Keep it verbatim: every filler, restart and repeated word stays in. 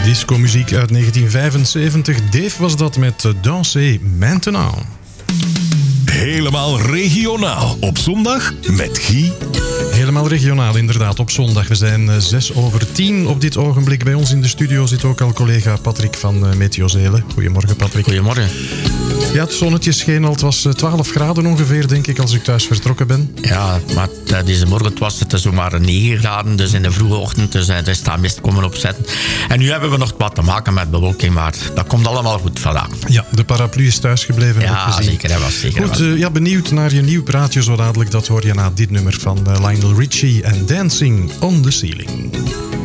Disco-muziek uit negentien vijfenzeventig. Dave was dat met Danser Maintenant. Helemaal regionaal. Op zondag met Guy. Helemaal regionaal, inderdaad, op zondag. We zijn zes over tien op dit ogenblik. Bij ons in de studio zit ook al collega Patrick van uh, Meteo Zelen. Goedemorgen, Patrick. Goedemorgen. Ja, het zonnetje scheen al. Het was twaalf graden ongeveer, denk ik, als ik thuis vertrokken ben. Ja, maar deze morgen was het zomaar negen graden, dus in de vroege ochtend. Dus er is daar mist komen opzetten. En nu hebben we nog wat te maken met bewolking, maar dat komt allemaal goed vandaag. Ja, de paraplu is thuisgebleven. Ja, zeker. Dat was zeker. Goed, uh, ja, benieuwd naar je nieuw praatje zo dadelijk. Dat hoor je na dit nummer van uh, Lionel Richie en Dancing on the Ceiling.